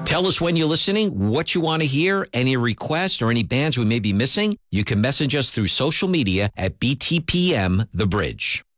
Tell us when you're listening, what you want to hear, any requests or any bands we may be missing. You can message us through social media at BTPM The Bridge.